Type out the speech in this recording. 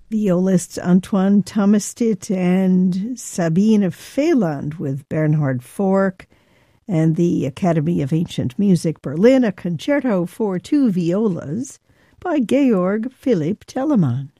Violists Antoine Thomastit and Sabine Feyland with Bernhard Fork, and the Academy of Ancient Music Berlin, a concerto for two violas by Georg Philipp Telemann.